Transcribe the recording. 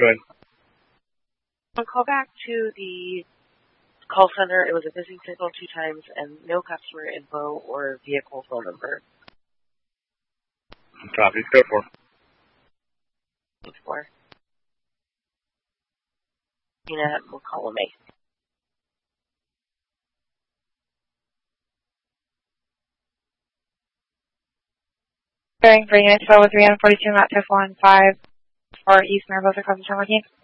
Go ahead. I'll call back to the call center. It was a busy signal 2 times and no customer info or vehicle phone number. Copy. Go for. 4. Tina McCollum. Going for unit 12 with 342 Mount Teflon 5 for East Mariposa Crossing Marquee.